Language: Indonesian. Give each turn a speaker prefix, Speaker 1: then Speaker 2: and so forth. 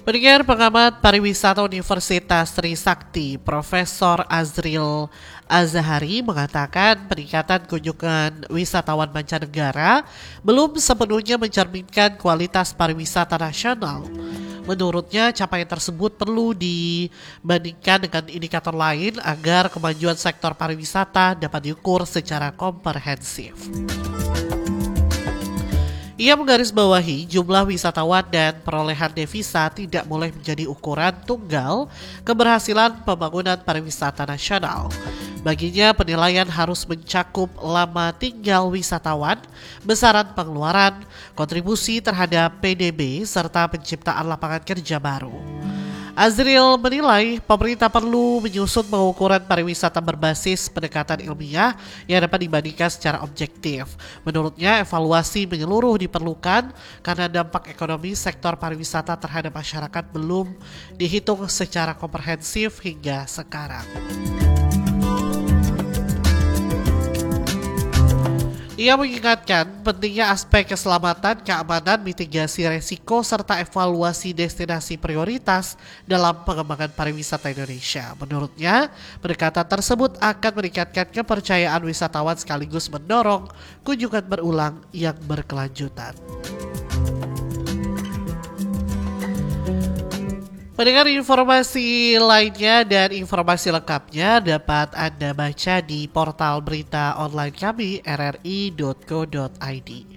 Speaker 1: Pendengar, pengamat pariwisata Universitas Trisakti, Profesor Azril Azhari mengatakan peningkatan kunjungan wisatawan mancanegara belum sepenuhnya mencerminkan kualitas pariwisata nasional. Menurutnya, capaian tersebut perlu dibandingkan dengan indikator lain agar kemajuan sektor pariwisata dapat diukur secara komprehensif. Ia menggarisbawahi jumlah wisatawan dan perolehan devisa tidak boleh menjadi ukuran tunggal keberhasilan pembangunan pariwisata nasional. Baginya, penilaian harus mencakup lama tinggal wisatawan, besaran pengeluaran, kontribusi terhadap PDB, serta penciptaan lapangan kerja baru. Azril menilai pemerintah perlu menyusun pengukuran pariwisata berbasis pendekatan ilmiah yang dapat dibandingkan secara objektif. Menurutnya, evaluasi menyeluruh diperlukan karena dampak ekonomi sektor pariwisata terhadap masyarakat belum dihitung secara komprehensif hingga sekarang. Ia mengingatkan pentingnya aspek keselamatan, keamanan, mitigasi resiko, serta evaluasi destinasi prioritas dalam pengembangan pariwisata Indonesia. Menurutnya, pendekatan tersebut akan meningkatkan kepercayaan wisatawan sekaligus mendorong kunjungan berulang yang berkelanjutan. Pendengar, informasi lainnya dan informasi lengkapnya dapat Anda baca di portal berita online kami rri.co.id.